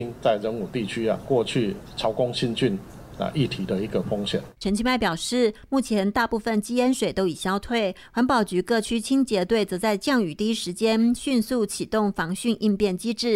在仁武地区过去曹公新郡议题的一个风险。 陈其迈表示，目前大部分积淹水都已消退，环保局各区清洁队则在降雨第一时间迅速启动防汛应变机制，